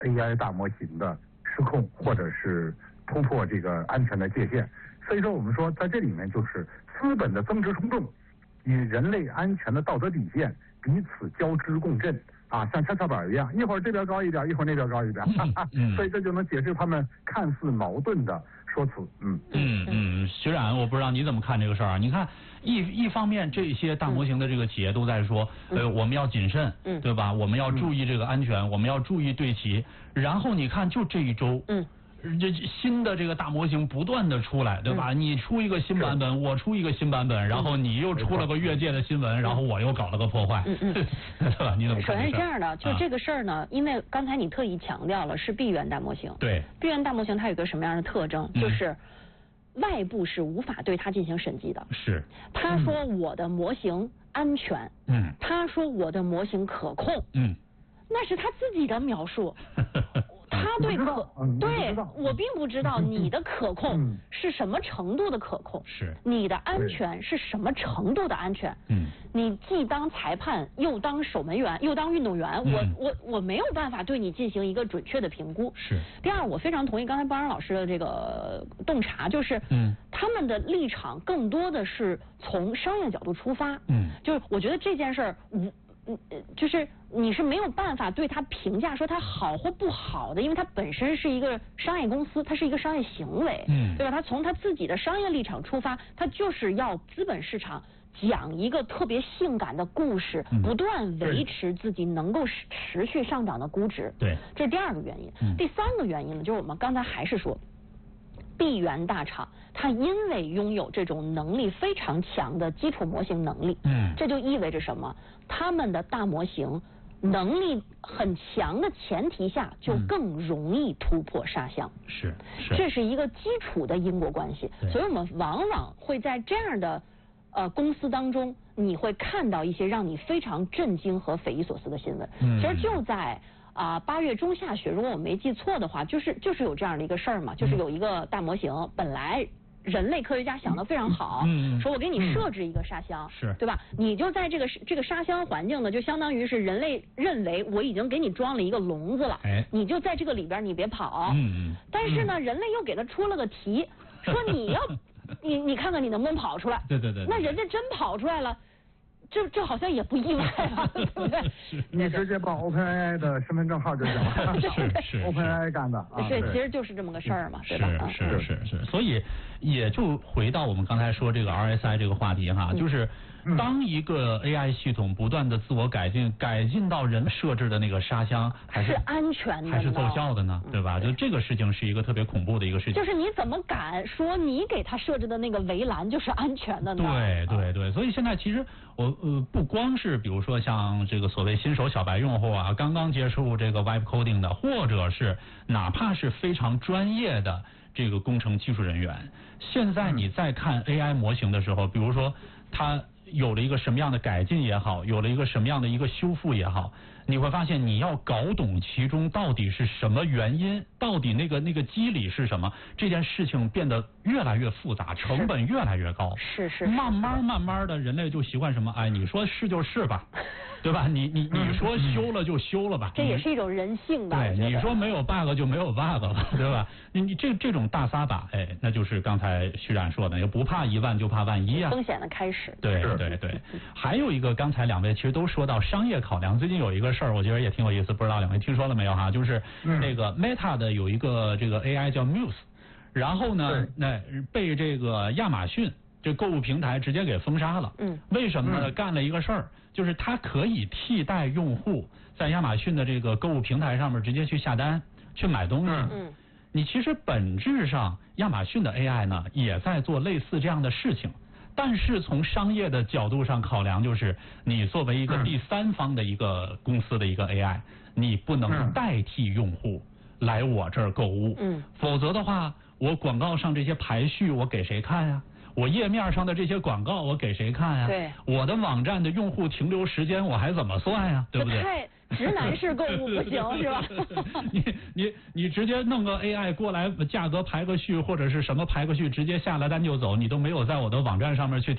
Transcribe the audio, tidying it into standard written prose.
AI 大模型的失控或者是突破这个安全的界限。所以说我们说在这里面就是资本的增值冲动与人类安全的道德底线彼此交织共振啊，像跷跷板一样，一会儿这边高一点，一会儿那边高一点，所以这就能解释他们看似矛盾的说辞。 徐冉，我不知道你怎么看这个事儿啊？你看一方面这些大模型的这个企业都在说，我们要谨慎，对吧？我们要注意这个安全，我们要注意对齐。然后你看，就这一周，这新的这个大模型不断的出来，对吧？你出一个新版本，我出一个新版本，然后你又出了个越界的新闻，然后我又搞了个破坏，对吧？你怎么看？ 首先是这样的，就这个事儿呢，因为刚才你特意强调了是闭源大模型， 对， 闭源大模型它有个什么样的特征？就是外部是无法对它进行审计的。 是。 他说我的模型安全，他说我的模型可控，那是他自己的描述。他对对我并不知道你的可控是什么程度的可控， 是你的安全是什么程度的安全。你既当裁判又当守门员又当运动员，我没有办法对你进行一个准确的评估。 是。 第二，我非常同意刚才包安老师的这个洞察，就是他们的立场更多的是从商业角度出发。就是我觉得这件事儿就是你是没有办法对它评价说它好或不好的，因为它本身是一个商业公司，它是一个商业行为，对吧？它从它自己的商业立场出发，它就是要资本市场讲一个特别性感的故事，不断维持自己能够持续上涨的估值。 对， 这是第二个原因。第三个原因呢，就是我们刚才还是说，闭源大厂它因为拥有这种能力非常强的基础模型能力，这就意味着什么？他们的大模型能力很强的前提下，就更容易突破沙箱。 是， 这是一个基础的因果关系。所以我们往往会在这样的公司当中，你会看到一些让你非常震惊和匪夷所思的新闻。其实就在8月中下旬，如果我没记错的话，就是有这样的一个事儿嘛，就是有一个大模型，本来人类科学家想得非常好，说我给你设置一个沙箱， 是对吧？你就在这个沙箱环境呢，就相当于是人类认为我已经给你装了一个笼子了，你就在这个里边你别跑。但是呢，人类又给他出了个题，说你要你看看你能不能跑出来。 对。 那人家真跑出来了。这好像也不意外啊，对不对？ 你直接报 OpenAI 的身份证号就行了。 是 OpenAI 干的啊。 对，其实就是这么个事儿嘛，对吧？ 是，所以也就回到我们刚才说这个 RSI 这个话题哈，就是当一个 AI 系统不断的自我改进到人设置的那个沙箱还是安全的， 还是奏效的呢，对吧？就这个事情是一个特别恐怖的一个事情。 就是你怎么敢说你给他设置的那个围栏就是安全的呢？ 对，所以现在其实我不光是比如说像这个所谓新手小白用户啊，刚刚接触这个 Vibe Coding 的，或者是哪怕是非常专业的这个工程技术人员，现在你在看 AI 模型的时候，比如说它有了一个什么样的改进也好，有了一个什么样的一个修复也好，你会发现你要搞懂其中到底是什么原因，到底那个机理是什么，这件事情变得越来越复杂，成本越来越高。 是。 慢慢的人类就习惯什么？哎，你说是就是吧，对吧？你说修了就修了吧。 这也是一种人性吧？ 对，你说没有 bug 就没有 bug 了，对吧？你这种大撒把，那就是刚才徐冉说的，也不怕1万就怕万一啊。 风险的开始。 对。还有一个，刚才两位其实都说到商业考量。最近有一个事儿，我觉得也挺有意思，不知道两位听说了没有哈？就是那个 Meta 的有一个这个 AI 叫 Muse， 然后呢，被这个亚马逊这购物平台直接给封杀了。为什么呢？干了一个事儿，就是它可以替代用户在亚马逊的这个购物平台上面直接去下单去买东西。你其实本质上亚马逊的 AI 呢也在做类似这样的事情。但是从商业的角度上考量，就是你作为一个第三方的一个公司的一个 AI， 你不能代替用户来我这儿购物，否则的话，我广告上这些排序我给谁看呀？我页面上的这些广告我给谁看呀？ 对， 我的网站的用户停留时间我还怎么算呀？对不对？ 太直男式购物不行是吧？ 你直接弄个 AI 过来，价格排个序或者是什么排个序，直接下了单就走，你都没有在我的网站上面去